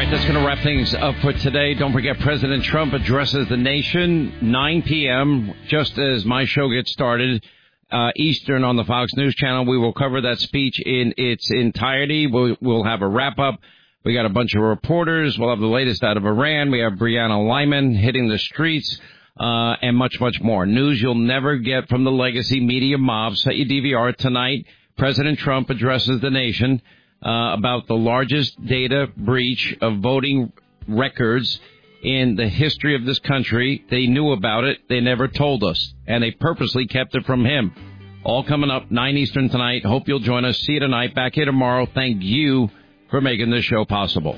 That's going to wrap things up for today. Don't forget, President Trump addresses the nation 9 p.m., just as my show gets started, Eastern on the Fox News Channel. We will cover that speech in its entirety. We'll have a wrap-up. We got a bunch of reporters. We'll have the latest out of Iran. We have Brianna Lyman hitting the streets, and much, much more. News you'll never get from the legacy media mob. Set your DVR tonight. President Trump addresses the nation about the largest data breach of voting records in the history of this country. They knew about it. They never told us, and they purposely kept it from him. All coming up 9 Eastern tonight. Hope you'll join us. See you tonight. Back here tomorrow. Thank you for making this show possible.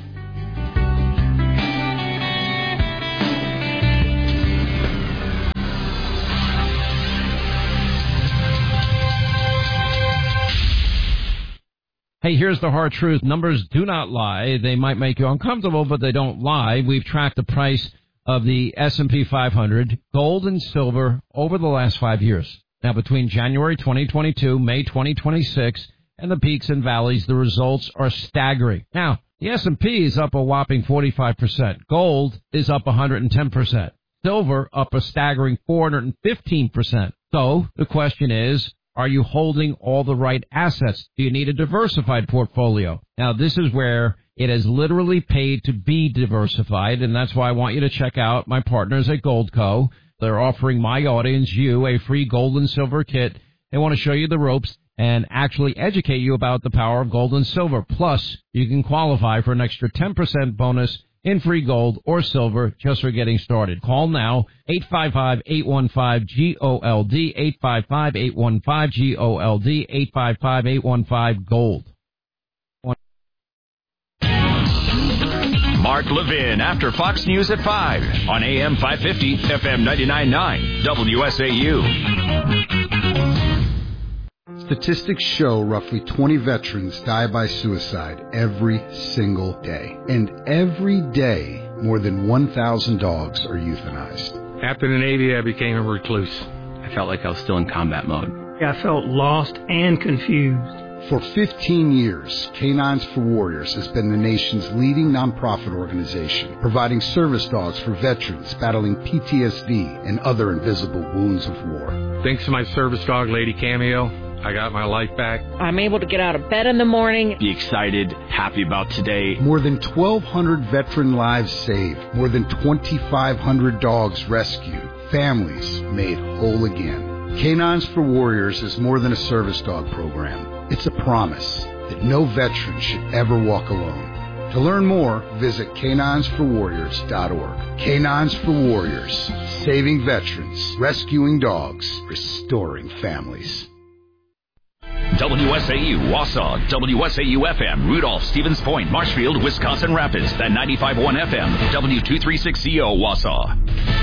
Hey, here's the hard truth. Numbers do not lie. They might make you uncomfortable, but they don't lie. We've tracked the price of the S&P 500, gold and silver, over the last 5 years. Now, between January 2022, May 2026, and the peaks and valleys, the results are staggering. Now, the S&P is up a whopping 45%. Gold is up 110%. Silver up a staggering 415%. So, the question is, are you holding all the right assets? Do you need a diversified portfolio? Now, this is where it has literally paid to be diversified, and that's why I want you to check out my partners at Goldco. They're offering my audience, you, a free gold and silver kit. They want to show you the ropes and actually educate you about the power of gold and silver. Plus, you can qualify for an extra 10% bonus in free gold or silver just for getting started. Call now, 855-815-GOLD, 855-815-GOLD, 855-815-GOLD. Mark Levin after Fox News at 5 on AM 550, FM 99.9, WSAU. Statistics show roughly 20 veterans die by suicide every single day. And every day, more than 1,000 dogs are euthanized. After the Navy, I became a recluse. I felt like I was still in combat mode. I felt lost and confused. For 15 years, Canines for Warriors has been the nation's leading nonprofit organization, providing service dogs for veterans battling PTSD and other invisible wounds of war. Thanks to my service dog, Lady Cameo, I got my life back. I'm able to get out of bed in the morning. Be excited, happy about today. More than 1,200 veteran lives saved. More than 2,500 dogs rescued. Families made whole again. Canines for Warriors is more than a service dog program. It's a promise that no veteran should ever walk alone. To learn more, visit caninesforwarriors.org. Canines for Warriors, saving veterans, rescuing dogs, restoring families. WSAU, Wausau, WSAU-FM, Rudolph, Stevens Point, Marshfield, Wisconsin Rapids, and 95.1 FM, W236CO, Wausau.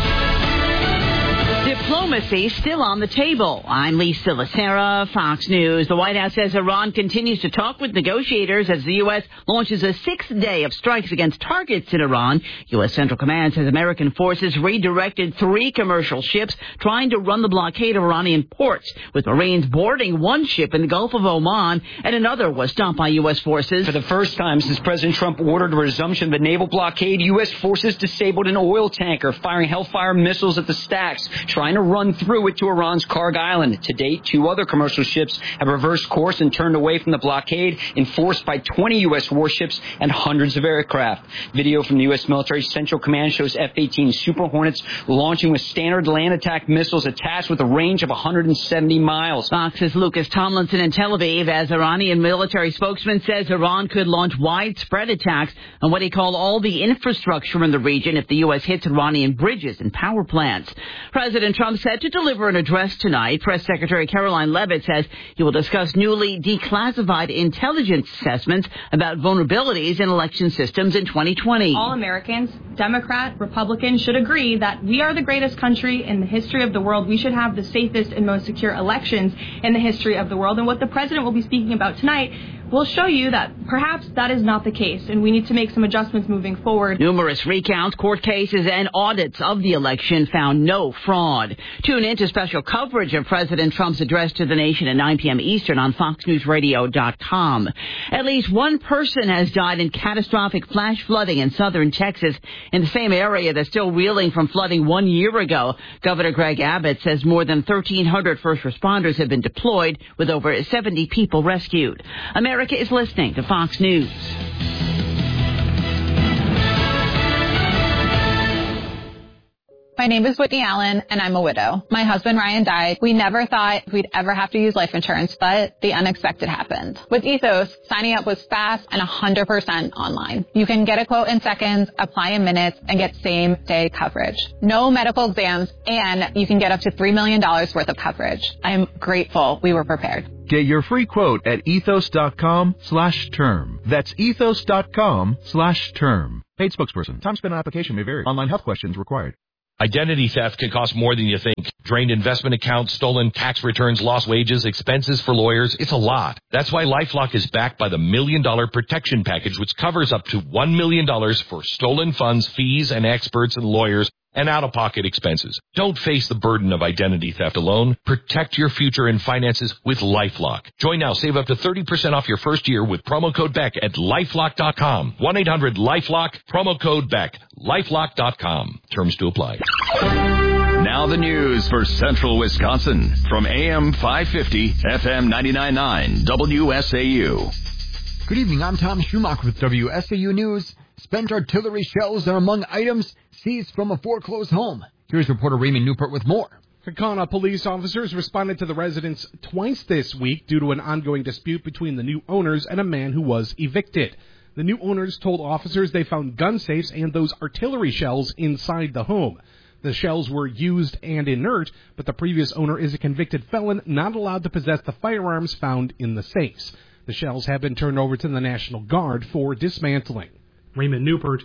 Diplomacy still on the table. I'm Lisa Lacera, Fox News. The White House says Iran continues to talk with negotiators as the U.S. launches a sixth day of strikes against targets in Iran. U.S. Central Command says American forces redirected 3 commercial ships trying to run the blockade of Iranian ports, with Marines boarding one ship in the Gulf of Oman, and another was stopped by U.S. forces. For the first time since President Trump ordered a resumption of the naval blockade, U.S. forces disabled an oil tanker, firing Hellfire missiles at the stacks, trying to run through it to Iran's Karg Island. To date, 2 other commercial ships have reversed course and turned away from the blockade, enforced by 20 U.S. warships and hundreds of aircraft. Video from the U.S. military Central Command shows F-18 Super Hornets launching with standard land attack missiles attached with a range of 170 miles. Fox's Lucas Tomlinson in Tel Aviv, as Iranian military spokesman says Iran could launch widespread attacks on what he called all the infrastructure in the region if the U.S. hits Iranian bridges and power plants. President Trump set to deliver an address tonight. Press Secretary Caroline Leavitt says he will discuss newly declassified intelligence assessments about vulnerabilities in election systems in 2020. All Americans, Democrat, Republican, should agree that we are the greatest country in the history of the world. We should have the safest and most secure elections in the history of the world. And what the president will be speaking about tonight will show you that perhaps that is not the case, and we need to make some adjustments moving forward. Numerous recounts, court cases, and audits of the election found no fraud. Tune in to special coverage of President Trump's address to the nation at 9 p.m. Eastern on FoxNewsRadio.com. At least one person has died in catastrophic flash flooding in southern Texas, in the same area that's still reeling from flooding 1 year ago. Governor Greg Abbott says more than 1,300 first responders have been deployed, with over 70 people rescued. America is listening to Fox News. My name is Whitney Allen, and I'm a widow. My husband, Ryan, died. We never thought we'd ever have to use life insurance, but the unexpected happened. With Ethos, signing up was fast and 100% online. You can get a quote in seconds, apply in minutes, and get same-day coverage. No medical exams, and you can get up to $3 million worth of coverage. I am grateful we were prepared. Get your free quote at ethos.com/term. That's ethos.com/term. Paid spokesperson. Time spent on application may vary. Online health questions required. Identity theft can cost more than you think. Drained investment accounts, stolen tax returns, lost wages, expenses for lawyers. It's a lot. That's why LifeLock is backed by the $1 Million Protection Package, which covers up to $1 million for stolen funds, fees, and experts and lawyers, and out-of-pocket expenses. Don't face the burden of identity theft alone. Protect your future and finances with LifeLock. Join now. Save up to 30% off your first year with promo code BECK at LifeLock.com. 1-800-LifeLock, promo code BECK. LifeLock.com. Terms to apply. Now the news for Central Wisconsin from AM 550, FM 99.9, WSAU. Good evening. I'm Tom Schumacher with WSAU News. Spent artillery shells are among items seized from a foreclosed home. Here's reporter Raymond Newport with more. Kaukauna police officers responded to the residence twice this week due to an ongoing dispute between the new owners and a man who was evicted. The new owners told officers they found gun safes and those artillery shells inside the home. The shells were used and inert, but the previous owner is a convicted felon not allowed to possess the firearms found in the safes. The shells have been turned over to the National Guard for dismantling. Raymond Newport,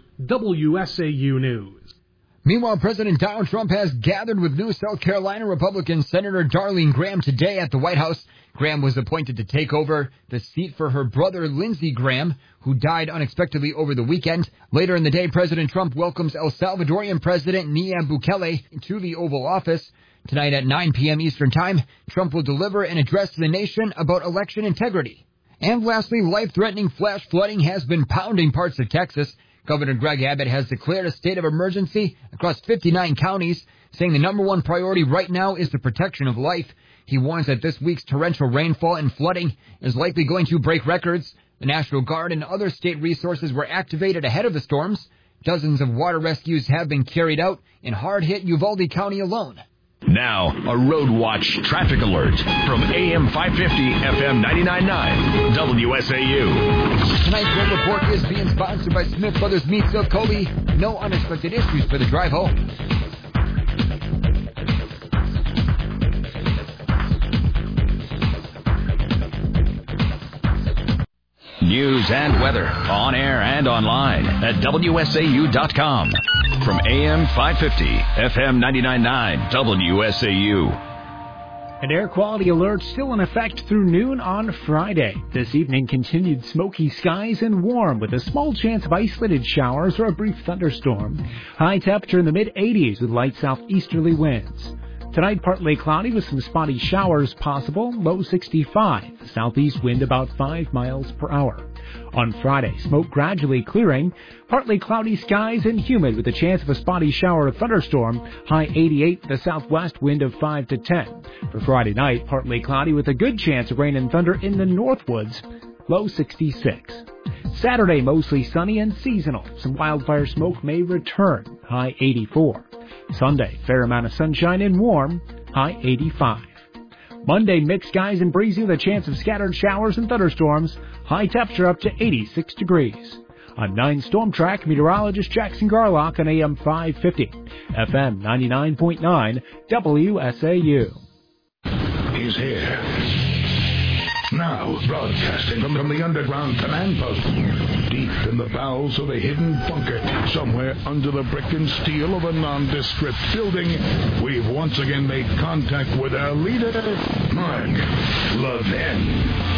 WSAU News. Meanwhile, President Donald Trump has gathered with new South Carolina Republican Senator Darlene Graham today at the White House. Graham was appointed to take over the seat for her brother, Lindsey Graham, who died unexpectedly over the weekend. Later in the day, President Trump welcomes El Salvadorian President Nayib Bukele to the Oval Office. Tonight at 9 p.m. Eastern Time, Trump will deliver an address to the nation about election integrity. And lastly, life-threatening flash flooding has been pounding parts of Texas. Governor Greg Abbott has declared a state of emergency across 59 counties, saying the number one priority right now is the protection of life. He warns that this week's torrential rainfall and flooding is likely going to break records. The National Guard and other state resources were activated ahead of the storms. Dozens of water rescues have been carried out in hard-hit Uvalde County alone. Now, a Road Watch traffic alert from AM 550, FM 99.9, WSAU. Tonight's Road Report is being sponsored by Smith Brothers Meats of Coley. No unexpected issues for the drive home. News and weather on air and online at WSAU.com. From AM 550, FM 99.9, WSAU. An air quality alert still in effect through noon on Friday. This evening, continued smoky skies and warm with a small chance of isolated showers or a brief thunderstorm. High temperature in the mid-80s with light southeasterly winds. Tonight, partly cloudy with some spotty showers possible, low 65. The southeast wind about 5 miles per hour. On Friday, smoke gradually clearing, partly cloudy skies and humid with a chance of a spotty shower or thunderstorm, high 88, the southwest wind of 5 to 10. For Friday night, partly cloudy with a good chance of rain and thunder in the northwoods, low 66. Saturday, mostly sunny and seasonal. Some wildfire smoke may return, high 84. Sunday, fair amount of sunshine and warm, high 85. Monday, mixed skies and breezy with a chance of scattered showers and thunderstorms, high temperature up to 86 degrees. On 9 Storm Track, meteorologist Jackson Garlock on AM 550, FM 99.9, WSAU. He's here. Now, broadcasting from the underground command post, deep in the bowels of a hidden bunker, somewhere under the brick and steel of a nondescript building, we've once again made contact with our leader, Mark Levin.